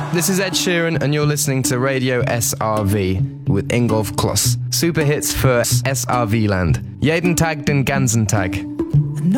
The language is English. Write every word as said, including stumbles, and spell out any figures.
This is Ed Sheeran and you're listening to Radio S R V with Ingolf Kloss. Super hits für S R V Land. Jeden Tag den ganzen Tag.